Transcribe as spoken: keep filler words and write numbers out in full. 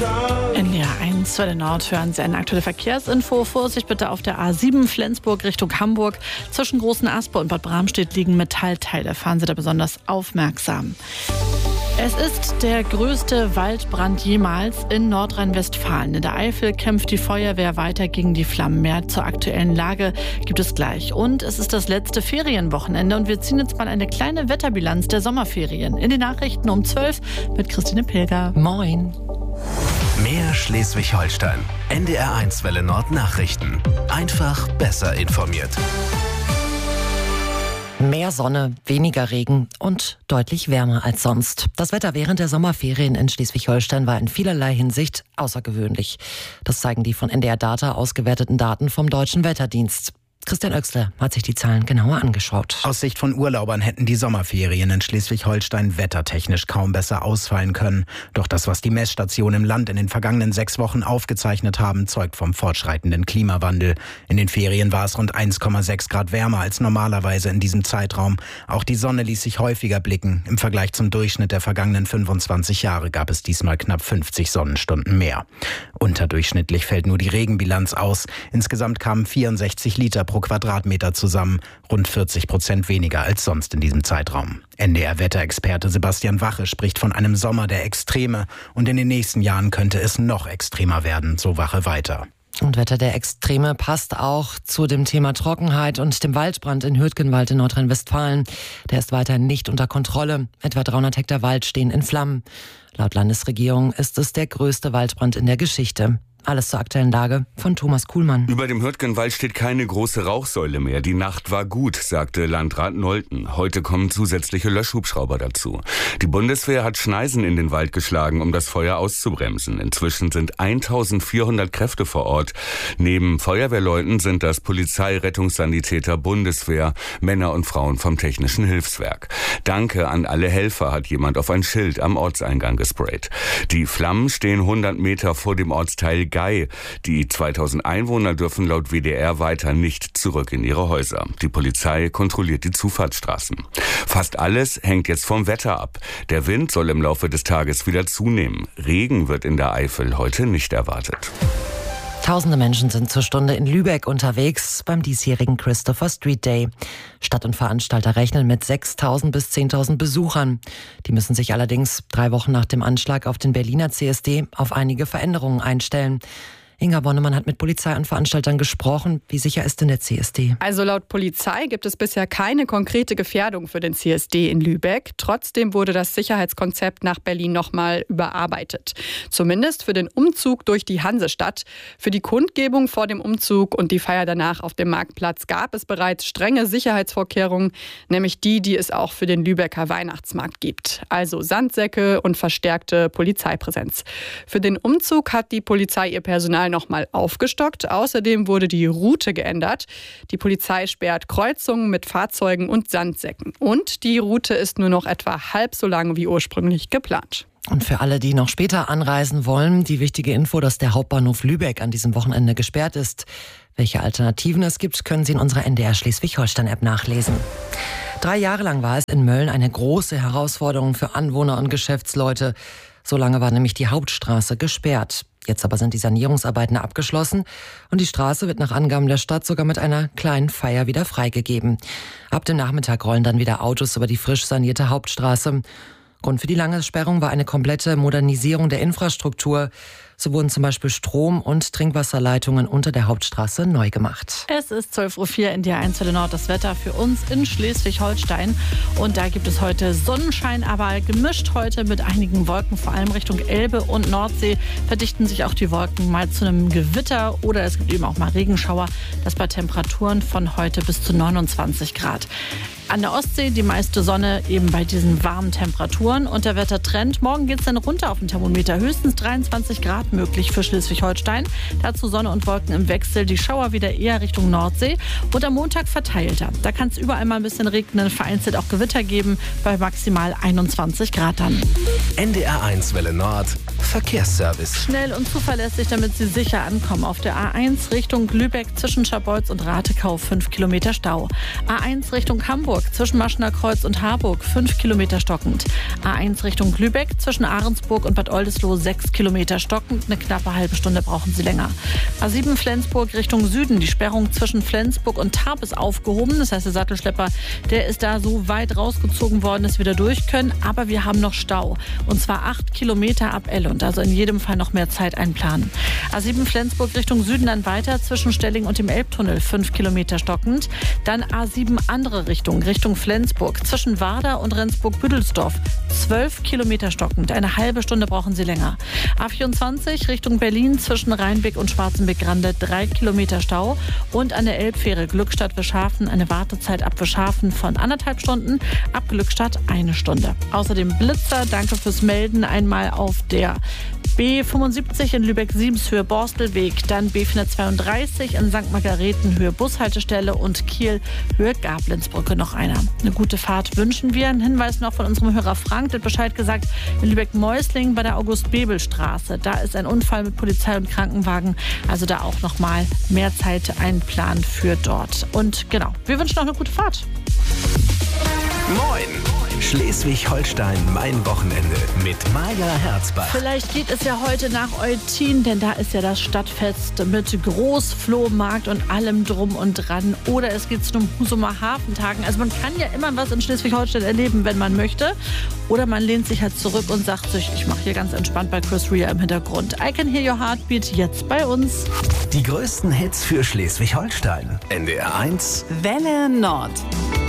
In der A eins Welle Nord hören Sie eine aktuelle Verkehrsinfo. Vorsicht bitte auf der A sieben Flensburg Richtung Hamburg. Zwischen Großen Aspe und Bad Bramstedt liegen Metallteile. Fahren Sie da besonders aufmerksam. Es ist der größte Waldbrand jemals in Nordrhein-Westfalen. In der Eifel kämpft die Feuerwehr weiter gegen die Flammen. Mehr zur aktuellen Lage gibt es gleich. Und es ist das letzte Ferienwochenende und wir ziehen jetzt mal eine kleine Wetterbilanz der Sommerferien. In den Nachrichten um zwölf mit Christine Pilger. Moin. Mehr Schleswig-Holstein. N D R eins Welle Nord Nachrichten. Einfach besser informiert. Mehr Sonne, weniger Regen und deutlich wärmer als sonst. Das Wetter während der Sommerferien in Schleswig-Holstein war in vielerlei Hinsicht außergewöhnlich. Das zeigen die von N D R Data ausgewerteten Daten vom Deutschen Wetterdienst. Christian Oechsle hat sich die Zahlen genauer angeschaut. Aus Sicht von Urlaubern hätten die Sommerferien in Schleswig-Holstein wettertechnisch kaum besser ausfallen können. Doch das, was die Messstationen im Land in den vergangenen sechs Wochen aufgezeichnet haben, zeugt vom fortschreitenden Klimawandel. In den Ferien war es rund eins Komma sechs Grad wärmer als normalerweise in diesem Zeitraum. Auch die Sonne ließ sich häufiger blicken. Im Vergleich zum Durchschnitt der vergangenen fünfundzwanzig Jahre gab es diesmal knapp fünfzig Sonnenstunden mehr. Unterdurchschnittlich fällt nur die Regenbilanz aus. Insgesamt kamen vierundsechzig Liter pro Quadratmeter zusammen, rund vierzig Prozent weniger als sonst in diesem Zeitraum. N D R-Wetterexperte Sebastian Wache spricht von einem Sommer der Extreme und in den nächsten Jahren könnte es noch extremer werden, so Wache weiter. Und Wetter der Extreme passt auch zu dem Thema Trockenheit und dem Waldbrand in Hürtgenwald in Nordrhein-Westfalen. Der ist weiter nicht unter Kontrolle. Etwa dreihundert Hektar Wald stehen in Flammen. Laut Landesregierung ist es der größte Waldbrand in der Geschichte. Alles zur aktuellen Lage von Thomas Kuhlmann. Über dem Hürtgenwald steht keine große Rauchsäule mehr. Die Nacht war gut, sagte Landrat Nolten. Heute kommen zusätzliche Löschhubschrauber dazu. Die Bundeswehr hat Schneisen in den Wald geschlagen, um das Feuer auszubremsen. Inzwischen sind eintausendvierhundert Kräfte vor Ort. Neben Feuerwehrleuten sind das Polizei, Rettungssanitäter, Bundeswehr, Männer und Frauen vom Technischen Hilfswerk. Danke an alle Helfer, hat jemand auf ein Schild am Ortseingang gesprayt. Die Flammen stehen hundert Meter vor dem Ortsteil Gei. Die zweitausend Einwohner dürfen laut W D R weiter nicht zurück in ihre Häuser. Die Polizei kontrolliert die Zufahrtsstraßen. Fast alles hängt jetzt vom Wetter ab. Der Wind soll im Laufe des Tages wieder zunehmen. Regen wird in der Eifel heute nicht erwartet. Tausende Menschen sind zur Stunde in Lübeck unterwegs beim diesjährigen Christopher Street Day. Stadt und Veranstalter rechnen mit sechstausend bis zehntausend Besuchern. Die müssen sich allerdings drei Wochen nach dem Anschlag auf den Berliner C S D auf einige Veränderungen einstellen. Inga Bonnemann hat mit Polizei und Veranstaltern gesprochen. Wie sicher ist denn der C S D? Also laut Polizei gibt es bisher keine konkrete Gefährdung für den C S D in Lübeck. Trotzdem wurde das Sicherheitskonzept nach Berlin nochmal überarbeitet. Zumindest für den Umzug durch die Hansestadt. Für die Kundgebung vor dem Umzug und die Feier danach auf dem Marktplatz gab es bereits strenge Sicherheitsvorkehrungen, nämlich die, die es auch für den Lübecker Weihnachtsmarkt gibt. Also Sandsäcke und verstärkte Polizeipräsenz. Für den Umzug hat die Polizei ihr Personal nochmal aufgestockt. Außerdem wurde die Route geändert. Die Polizei sperrt Kreuzungen mit Fahrzeugen und Sandsäcken. Und die Route ist nur noch etwa halb so lang wie ursprünglich geplant. Und für alle, die noch später anreisen wollen, die wichtige Info, dass der Hauptbahnhof Lübeck an diesem Wochenende gesperrt ist. Welche Alternativen es gibt, können Sie in unserer N D R Schleswig-Holstein-App nachlesen. Drei Jahre lang war es in Mölln eine große Herausforderung für Anwohner und Geschäftsleute. So lange war nämlich die Hauptstraße gesperrt. Jetzt aber sind die Sanierungsarbeiten abgeschlossen und die Straße wird nach Angaben der Stadt sogar mit einer kleinen Feier wieder freigegeben. Ab dem Nachmittag rollen dann wieder Autos über die frisch sanierte Hauptstraße. Grund für die lange Sperrung war eine komplette Modernisierung der Infrastruktur. So wurden zum Beispiel Strom- und Trinkwasserleitungen unter der Hauptstraße neu gemacht. Es ist zwölf Uhr vier in der eins Welle Nord, das Wetter für uns in Schleswig-Holstein. Und da gibt es heute Sonnenschein, aber gemischt heute mit einigen Wolken, vor allem Richtung Elbe und Nordsee. Verdichten sich auch die Wolken mal zu einem Gewitter oder es gibt eben auch mal Regenschauer. Das bei Temperaturen von heute bis zu neunundzwanzig Grad. An der Ostsee die meiste Sonne eben bei diesen warmen Temperaturen und der Wettertrend. Morgen geht es dann runter auf den Thermometer, höchstens dreiundzwanzig Grad möglich für Schleswig-Holstein. Dazu Sonne und Wolken im Wechsel, die Schauer wieder eher Richtung Nordsee und am Montag verteilter. Da kann es überall mal ein bisschen regnen, vereinzelt auch Gewitter geben, bei maximal einundzwanzig Grad dann. N D R eins Welle Nord, Verkehrsservice. Schnell und zuverlässig, damit Sie sicher ankommen. Auf der A eins Richtung Lübeck zwischen Scharbeutz und Ratekau fünf Kilometer Stau. A eins Richtung Hamburg Hamburg zwischen Maschener Kreuz und Harburg fünf Kilometer stockend. A eins Richtung Lübeck zwischen Ahrensburg und Bad Oldesloe sechs Kilometer stockend. Eine knappe halbe Stunde brauchen Sie länger. A sieben Flensburg Richtung Süden. Die Sperrung zwischen Flensburg und Tarp ist aufgehoben. Das heißt, der Sattelschlepper, der ist da so weit rausgezogen worden, dass wir da durch können. Aber wir haben noch Stau. Und zwar acht Kilometer ab Ellund. Also in jedem Fall noch mehr Zeit einplanen. A sieben Flensburg Richtung Süden dann weiter zwischen Stelling und dem Elbtunnel fünf Kilometer stockend. Dann A sieben andere Richtung, Richtung Flensburg zwischen Warder und Rendsburg-Büdelsdorf zwölf Kilometer stockend. Eine halbe Stunde brauchen Sie länger. A vierundzwanzig Richtung Berlin zwischen Rheinbeck und Schwarzenbeck-Grande drei Kilometer Stau. Und an der Elbfähre Glückstadt-Wischhafen eine Wartezeit ab Wischhafen von anderthalb Stunden, ab Glückstadt eine Stunde. Außerdem Blitzer, danke fürs Melden, einmal auf der B fünfundsiebzig in Lübeck-Siemshöhe Borstelweg, dann B vierhundertzweiunddreißig in Sankt Margareten Höhe Bushaltestelle und Kiel Höhe Gablenzbrücke noch einer. Eine gute Fahrt wünschen wir. Ein Hinweis noch von unserem Hörer Frank, der hat Bescheid gesagt, in Lübeck-Mäusling bei der August-Bebel-Straße. Da ist ein Unfall mit Polizei und Krankenwagen, also da auch noch mal mehr Zeit einplanen für dort. Und genau, wir wünschen noch eine gute Fahrt. Moin! Schleswig-Holstein, mein Wochenende mit Maja Herzbach. Vielleicht geht es ja heute nach Eutin, denn da ist ja das Stadtfest mit Großflohmarkt und allem drum und dran. Oder es geht zum Husumer Hafentagen. Also man kann ja immer was in Schleswig-Holstein erleben, wenn man möchte. Oder man lehnt sich halt zurück und sagt sich, ich mache hier ganz entspannt bei Chris Rea im Hintergrund. I Can Hear Your Heartbeat jetzt bei uns. Die größten Hits für Schleswig-Holstein. N D R eins Welle Nord.